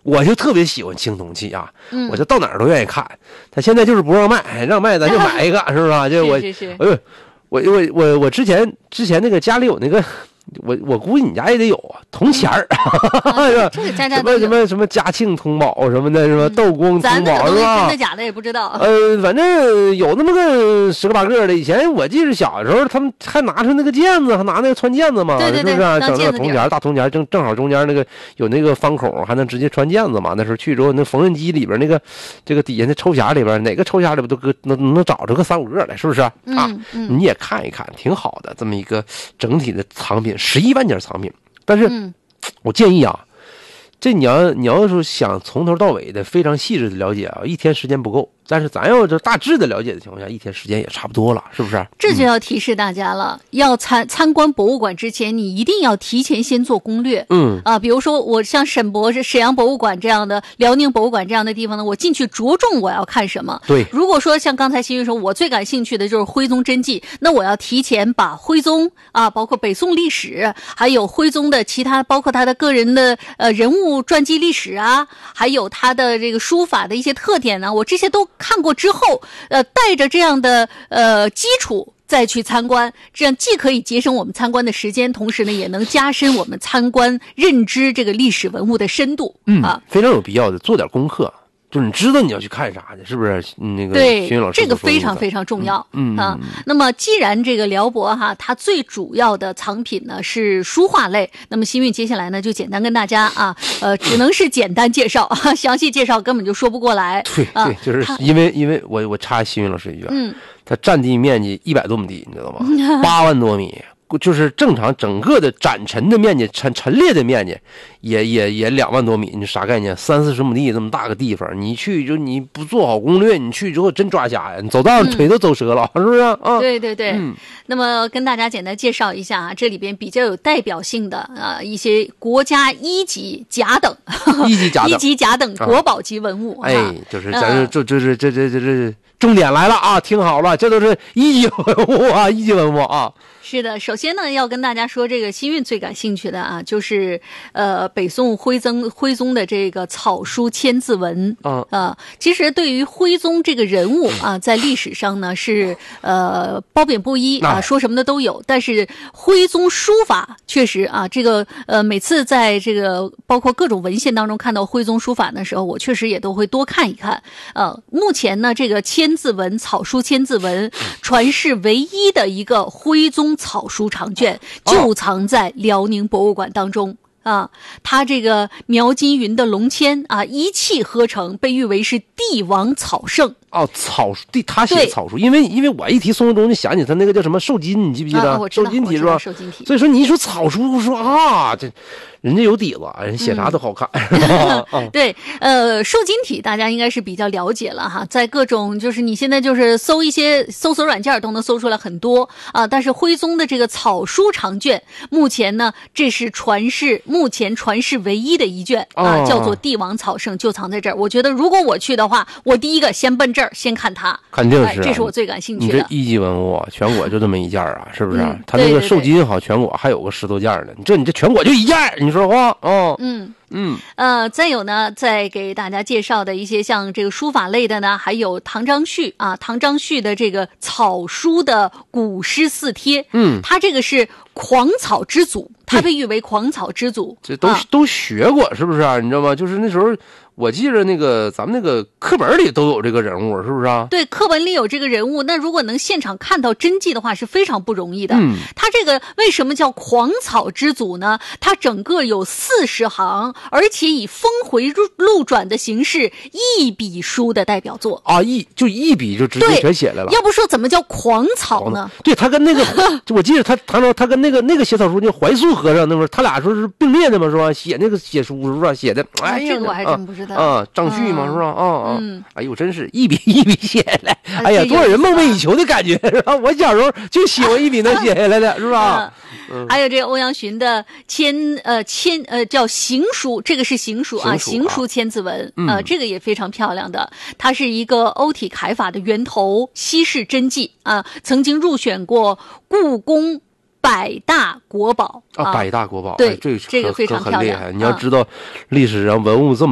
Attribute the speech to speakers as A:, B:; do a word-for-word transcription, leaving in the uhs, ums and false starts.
A: 我就特别喜欢青铜器啊，
B: 嗯、
A: 我就到哪儿都愿意看。他现在就是不让卖，让卖咱就买一个，是不是啊？就我，
B: 是是是
A: 哎呦，我我我我之前之前那个家里有那个。我我估计你家也得有啊，铜钱儿，
B: 啊、
A: 是吧？
B: 这个家家
A: 什么什么什么嘉庆铜宝什么的，是吧？嗯、道光铜宝是吧？
B: 真的假的也不知道。
A: 呃，反正有那么个十个八个的。以前我记得小时候，他们还拿出那个毽子，还拿那个穿毽子嘛，
B: 对对对，
A: 是不是、啊？整
B: 个
A: 铜钱，大铜钱，正正好中间那个有那个方孔，还能直接穿毽子嘛。那时候去之后，那缝纫机里边那个这个底下那抽匣里边，哪个抽匣里边都搁能能找着个三五个来，是不是啊？
B: 嗯嗯、
A: 你也看一看，挺好的，这么一个整体的藏品，十一万件藏品。但是，
B: 嗯、
A: 我建议啊，这你要你要是想从头到尾的非常细致的了解啊，一天时间不够。但是咱要这大致的了解的情况下，一天时间也差不多了，是不是？
B: 这就要提示大家了，嗯、要参参观博物馆之前，你一定要提前先做攻略。
A: 嗯
B: 啊，比如说我像沈博士、沈阳博物馆这样的、辽宁博物馆这样的地方呢，我进去着重我要看什么。
A: 对，
B: 如果说像刚才新宇说，我最感兴趣的就是徽宗真迹，那我要提前把徽宗啊，包括北宋历史，还有徽宗的其他，包括他的个人的呃人物传记历史啊，还有他的这个书法的一些特点呢，我这些都看过之后，呃，带着这样的呃基础再去参观，这样既可以节省我们参观的时间，同时呢，也能加深我们参观认知这个历史文物的深度。
A: 嗯
B: 啊，
A: 非常有必要的，做点功课。就是你知道你要去看啥的，是不是？那个
B: 对，
A: 徐云老师
B: 这个非常非常重要。
A: 嗯
B: 啊，那么既然这个辽博哈，它最主要的藏品呢是书画类，那么新运接下来呢就简单跟大家啊，呃，只能是简单介绍，详细介绍根本就说不过来。
A: 对对，啊、就是因为因为我我插新运老师一句，
B: 嗯，
A: 它占地面积一百多亩地，你知道吗？八万多米。就是正常整个的展陈的面积，陈陈列的面积也也也两万多米，你啥概念？三四十亩地这么大个地方，你去就你不做好攻略，你去之后真抓瞎呀！你走道上腿都走折了，嗯、是不是啊？
B: 对对对。
A: 嗯。
B: 那么跟大家简单介绍一下啊，这里边比较有代表性的啊一些国家一级甲等、
A: 一级甲等、
B: 一级甲等国宝级文物。
A: 啊、哎，就是咱这这这这这这这重点来了啊！听好了，这都是一级文物啊，一级文物啊。
B: 是的，首先呢，要跟大家说，这个新运最感兴趣的啊，就是呃北宋徽宗徽宗的这个草书千字文。
A: 嗯
B: 啊、呃，其实对于徽宗这个人物啊，在历史上呢是呃褒贬不一啊，说什么的都有。但是徽宗书法确实啊，这个呃每次在这个包括各种文献当中看到徽宗书法的时候，我确实也都会多看一看。呃，目前呢，这个千字文草书千字文传世唯一的一个徽宗草书长卷就藏在辽宁博物馆当中。啊，他这个描金云的龙签啊，一气呵成，被誉为是帝王草圣。
A: 哦，草书，对，他写草书，因为因为我一提宋徽宗就想起他那个叫什么瘦金，你记不记得？
B: 啊、
A: 瘦金体是吧？
B: 瘦金体。
A: 所以说你一说草书，说啊，这人家有底子，人写啥都好看。
B: 嗯、对，呃，瘦金体大家应该是比较了解了哈，在各种就是你现在就是搜一些搜索软件都能搜出来很多啊。但是徽宗的这个草书长卷，目前呢，这是传世目前传世唯一的一卷啊，
A: 哦、
B: 叫做帝王草圣，就藏在这儿。我觉得如果我去的话，我第一个先奔这儿。先看它，
A: 肯定是、啊
B: 哎，这是我最感兴趣的。
A: 你这一级文物，全国就这么一件啊，是不是？
B: 嗯、
A: 他那个瘦金好，全国还有个十多件呢。你这你这全国就一件，你说话哦。
B: 嗯
A: 嗯
B: 呃，再有呢，再给大家介绍的一些像这个书法类的呢，还有唐章绪啊，唐章绪的这个草书的古诗四帖。
A: 嗯，
B: 他这个是狂草之祖，他被誉为狂草之祖。
A: 这都、
B: 啊、
A: 都学过，是不是啊？你知道吗？就是那时候。我记着那个咱们那个课本里都有这个人物，是不是啊？
B: 对，课本里有这个人物，那如果能现场看到真迹的话，是非常不容易的。
A: 嗯，
B: 他这个为什么叫狂草之祖呢？他整个有四十行，而且以峰回路转的形式，一笔书的代表作
A: 啊，一就一笔就直接全写来了。
B: 要不说怎么叫狂草呢？
A: 对，他跟那个，我记得他他说他跟那个那个写草书叫怀素和尚，那会儿他俩说是并列的嘛，是吧？写那个写书是吧？写的，哎呀，
B: 这个我还真不知道。
A: 啊，张旭嘛，是吧？啊啊，
B: 嗯，
A: 哎呦，真是一笔一笔写来，哎呀，多少人梦寐以求的感觉，是吧？我小时候就喜欢一笔能写下来的，是吧？
B: 嗯，还有这个欧阳询的千呃千呃叫行书，这个是行书啊，行书千字文，呃，这个也非常漂亮的，它是一个欧体楷法的源头，西式真迹啊，曾经入选过故宫百大国宝
A: 啊，百大国宝，
B: 对，
A: 哎、这
B: 这个非常漂亮。
A: 很厉害。你要知道，历史上文物这么。